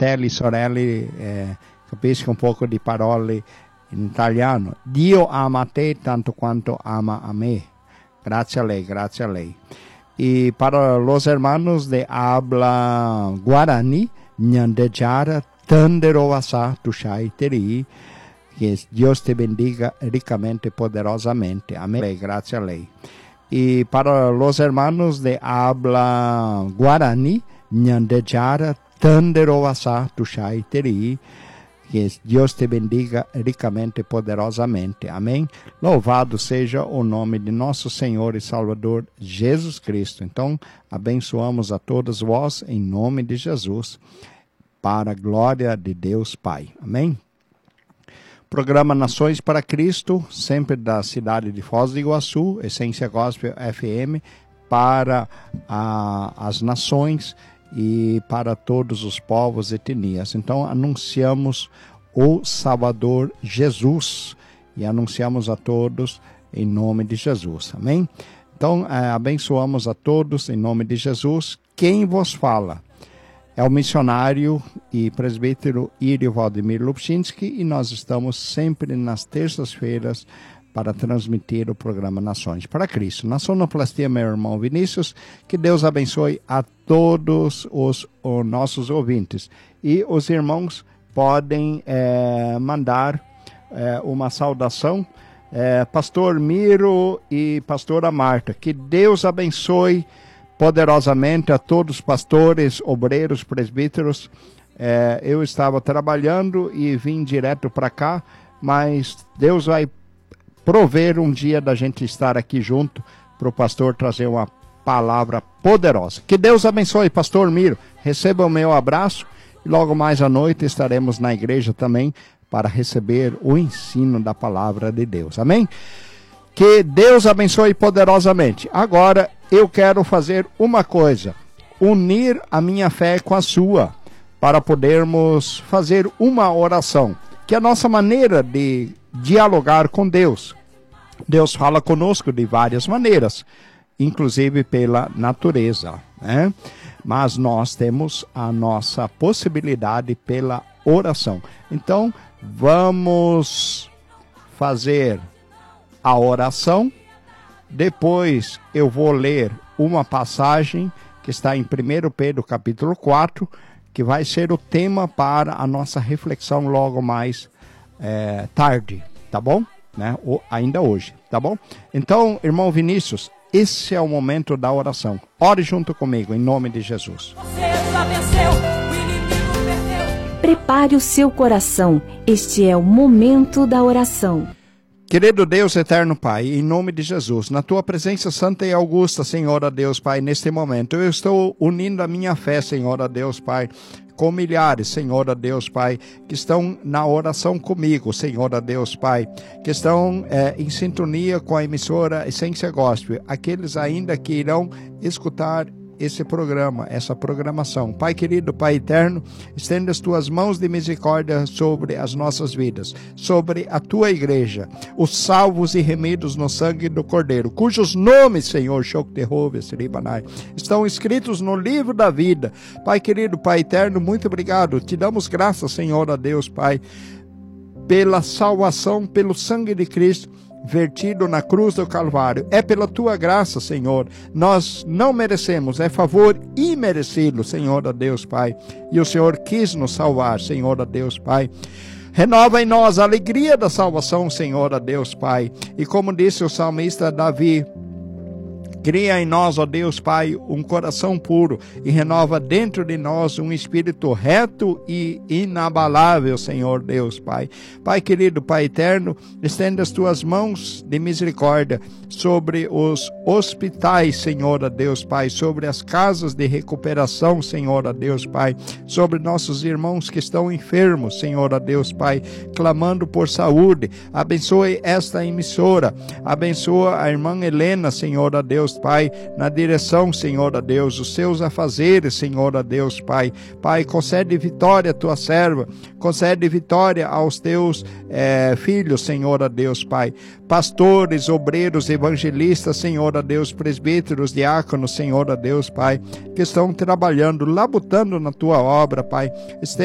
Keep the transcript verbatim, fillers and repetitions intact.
fratelli, sorelle, eh, capisco un poco di parole in italiano. Dio ama te tanto quanto ama a me. Grazie a lei, grazie a lei. Y para los hermanos de habla guaraní, Nyandejara Tanderovasa Tushai Teri, que Dios te bendiga ricamente, poderosamente. Amén. Gracias a lei. Y para los hermanos de habla guaraní, Nyandejara Tanderovasa Tushai Teri, que Deus te bendiga ricamente, poderosamente. Amém? Louvado seja o nome de nosso Senhor e Salvador Jesus Cristo. Então, abençoamos a todos vós em nome de Jesus, para a glória de Deus Pai. Amém? Programa Nações para Cristo, sempre da cidade de Foz do Iguaçu, Essência Gospel F M, para a, as nações e para todos os povos e etnias. Então, anunciamos o Salvador Jesus e anunciamos a todos em nome de Jesus. Amém? Então, eh, abençoamos a todos em nome de Jesus. Quem vos fala é o missionário e presbítero Írio Valdemir Lubchinski, e nós estamos sempre nas terças-feiras para transmitir o programa Nações para Cristo. Na sonoplastia, meu irmão Vinícius, que Deus abençoe a todos os, os nossos ouvintes. E os irmãos podem é, mandar é, uma saudação. É, Pastor Miro e Pastora Marta, que Deus abençoe poderosamente a todos os pastores, obreiros, presbíteros. É, eu estava trabalhando e vim direto para cá, mas Deus vai prover um dia da gente estar aqui junto para o pastor trazer uma palavra poderosa. Que Deus abençoe, Pastor Miro. Receba o meu abraço e logo mais à noite estaremos na igreja também para receber o ensino da palavra de Deus. Amém? Que Deus abençoe poderosamente. Agora eu quero fazer uma coisa: unir a minha fé com a sua, para podermos fazer uma oração, que é a nossa maneira de dialogar com Deus. Deus fala conosco de várias maneiras, inclusive pela natureza, né? Mas nós temos a nossa possibilidade pela oração. Então, vamos fazer a oração. Depois eu vou ler uma passagem que está em primeiro Pedro capítulo quatro, que vai ser o tema para a nossa reflexão logo mais É, tarde, tá bom? Né? O, ainda hoje, tá bom? Então, irmão Vinícius, esse é o momento da oração. Ore junto comigo, em nome de Jesus. Prepare o seu coração. Este é o momento da oração. Querido Deus, eterno Pai, em nome de Jesus, na Tua presença santa e augusta, Senhor, a Deus, Pai, neste momento, eu estou unindo a minha fé, Senhor, a Deus, Pai, com milhares, Senhor, a Deus, Pai, que estão na oração comigo, Senhor, a Deus, Pai, que estão é, em sintonia com a emissora Essência Gospel, aqueles ainda que irão escutar esse programa, essa programação. Pai querido, Pai eterno, estende as Tuas mãos de misericórdia sobre as nossas vidas, sobre a Tua igreja, os salvos e remidos no sangue do Cordeiro, cujos nomes, Senhor, estão escritos no livro da vida. Pai querido, Pai eterno, muito obrigado. Te damos graças, Senhor, a Deus, Pai, pela salvação, pelo sangue de Cristo, vertido na cruz do Calvário. É pela Tua graça, Senhor. Nós não merecemos, é favor imerecido, Senhor, a Deus, Pai. E o Senhor quis nos salvar, Senhor, a Deus, Pai. Renova em nós a alegria da salvação, Senhor, a Deus, Pai. E como disse o salmista Davi, cria em nós, ó Deus, Pai, um coração puro e renova dentro de nós um espírito reto e inabalável, Senhor Deus, Pai. Pai querido, Pai eterno, estende as Tuas mãos de misericórdia sobre os hospitais, Senhor, a Deus, Pai, sobre as casas de recuperação, Senhor, a Deus, Pai, sobre nossos irmãos que estão enfermos, Senhor, a Deus, Pai, clamando por saúde. Abençoe esta emissora, abençoa a irmã Helena, Senhor, a Deus, Pai, na direção, Senhor, a Deus, os seus afazeres, Senhor, a Deus, Pai. Pai, concede vitória à Tua serva, concede vitória aos Teus é, filhos, Senhor, a Deus, Pai. Pastores, obreiros, evangelistas, Senhor, a Deus, presbíteros, diáconos, Senhor, a Deus, Pai, que estão trabalhando, labutando na Tua obra, Pai.